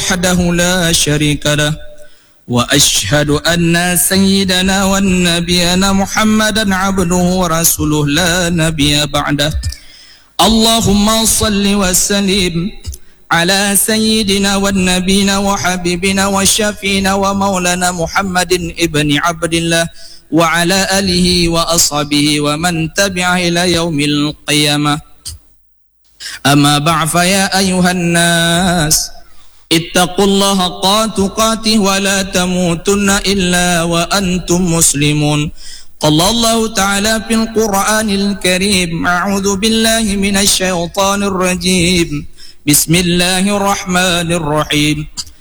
وحده لا شريك له وأشهد أن سيدنا ونبينا محمدا عبده ورسوله لا نبي بعده. اللهم صل وسلم على سيدنا والنبينا وحبيبنا وشفينا ومولانا محمد ابن عبد الله وعلى آله وأصحابه ومن تبعه إلى يوم القيامة. أما بعد فيا أيها الناس اتقوا الله حق تقاته ولا تموتن إلا وأنتم مسلمون. قال الله تعالى في القرآن الكريم: أعوذ بالله من الشيطان الرجيم، بسم الله الرحمن الرحيم.